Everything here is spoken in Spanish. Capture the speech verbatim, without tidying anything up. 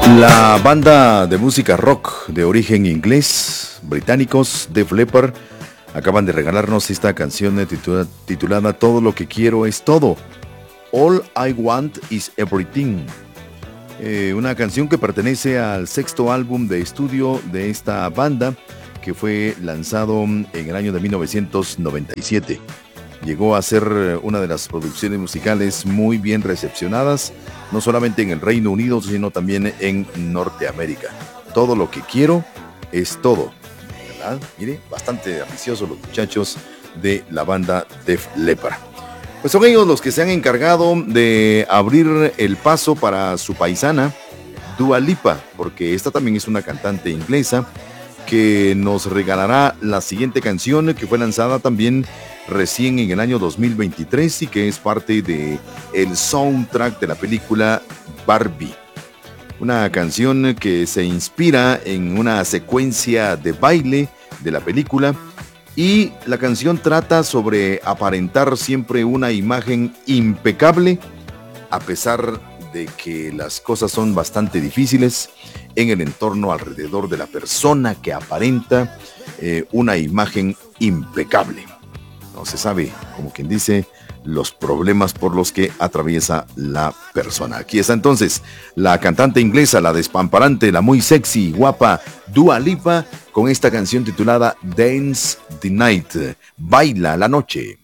La banda de música rock de origen inglés, británicos, Def Leppard, acaban de regalarnos esta canción titula, titulada Todo lo que quiero es todo. All I want is everything. Eh, una canción que pertenece al sexto álbum de estudio de esta banda, que fue lanzado en el año de mil novecientos noventa y siete. Llegó a ser una de las producciones musicales muy bien recepcionadas, no solamente en el Reino Unido, sino también en Norteamérica. Todo lo que quiero es todo, ¿verdad? Mire, bastante ambiciosos los muchachos de la banda Def Leppard. Pues son ellos los que se han encargado de abrir el paso para su paisana, Dua Lipa, porque esta también es una cantante inglesa que nos regalará la siguiente canción, que fue lanzada también recién en el año dos mil veintitrés y que es parte de el soundtrack de la película Barbie. Una canción que se inspira en una secuencia de baile de la película, y la canción trata sobre aparentar siempre una imagen impecable a pesar de que las cosas son bastante difíciles en el entorno alrededor de la persona que aparenta eh, una imagen impecable. No se sabe, como quien dice, los problemas por los que atraviesa la persona. Aquí está entonces la cantante inglesa, la despamparante, la muy sexy, guapa Dua Lipa, con esta canción titulada Dance the Night, Baila la Noche.